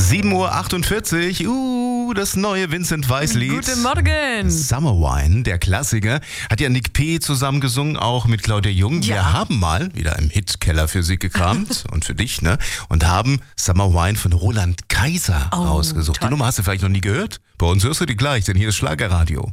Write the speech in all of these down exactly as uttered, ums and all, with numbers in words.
sieben Uhr achtundvierzig, uh, das neue Vincent Weiss-Lied. Guten Morgen. Summer Wine, der Klassiker, hat ja Nick P. zusammen gesungen, auch mit Claudia Jung. Ja. Wir haben mal wieder im Hitkeller für sie gekramt und für dich, ne? Und haben Summer Wine von Roland Kaiser Oh, ausgesucht. toll. Die Nummer hast du vielleicht noch nie gehört? Bei uns hörst du die gleich, denn hier ist Schlagerradio.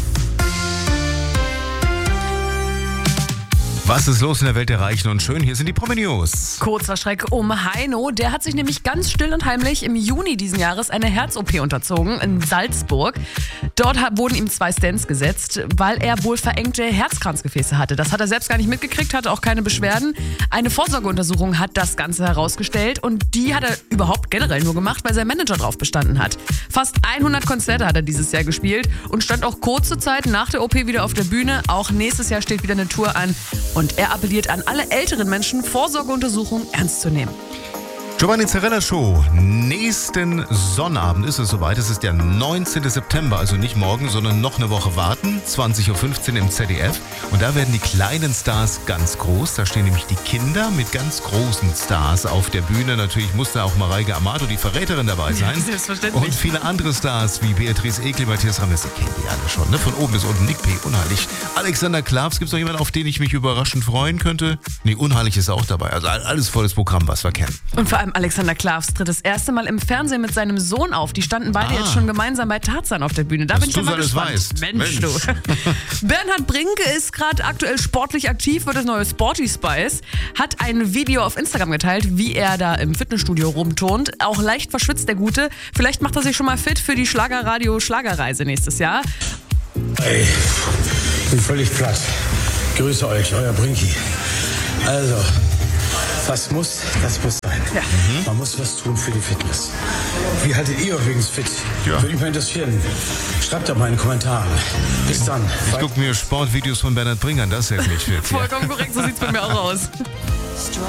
Was ist los in der Welt der Reichen und Schönen? Hier sind die Promi-News. Kurzer Schreck um Heino. Der hat sich nämlich ganz still und heimlich im Juni diesen Jahres eine Herz-O P unterzogen in Salzburg. Dort ha- wurden ihm zwei Stents gesetzt, weil er wohl verengte Herzkranzgefäße hatte. Das hat er selbst gar nicht mitgekriegt, hatte auch keine Beschwerden. Eine Vorsorgeuntersuchung hat das Ganze herausgestellt und die hat er überhaupt generell nur gemacht, weil sein Manager drauf bestanden hat. Fast hundert Konzerte hat er dieses Jahr gespielt und stand auch kurze Zeit nach der O P wieder auf der Bühne. Auch nächstes Jahr steht wieder eine Tour an. Und er appelliert an alle älteren Menschen, Vorsorgeuntersuchungen ernst zu nehmen. Giovanni Zarella Show. Nächsten Sonnabend ist es soweit. Es ist der neunzehnten September, also nicht morgen, sondern noch eine Woche warten. zwanzig Uhr fünfzehn im Z D F. Und da werden die kleinen Stars ganz groß. Da stehen nämlich die Kinder mit ganz großen Stars auf der Bühne. Natürlich muss da auch Mareike Amado, die Verräterin, dabei sein. Ja, selbstverständlich. Und viele andere Stars wie Beatrice Egli, Matthias Rames, die kennen die alle schon. Ne? Von oben bis unten. Nick P. Unheilig. Alexander Klavs. Gibt es noch jemanden, auf den ich mich überraschend freuen könnte? Nee, Unheilig ist auch dabei. Also alles volles Programm, was wir kennen. Und vor allem Alexander Klavs tritt das erste Mal im Fernsehen mit seinem Sohn auf. Die standen beide Ah. jetzt schon gemeinsam bei Tarzan auf der Bühne. Da Dass bin ich du ja mal alles gespannt. weißt. Mensch, Mensch. du. Bernhard Brinke ist gerade aktuell sportlich aktiv für das neue Sporty Spice. Hat ein Video auf Instagram geteilt, wie er da im Fitnessstudio rumturnt. Auch leicht verschwitzt, der Gute. Vielleicht macht er sich schon mal fit für die Schlagerradio-Schlagerreise nächstes Jahr. Ey, bin völlig platt. Grüße euch, euer Brinki. Also, was muss, das muss sein. Ja. Man muss was tun für die Fitness. Wie haltet ihr übrigens fit? Ja. Würde mich mal interessieren. Schreibt doch mal in den Kommentaren. Bis dann. Ich gucke mir Sportvideos von Bernhard Brinker an, das ist jetzt nicht fit. Vollkommen korrekt, so sieht's bei mir auch aus.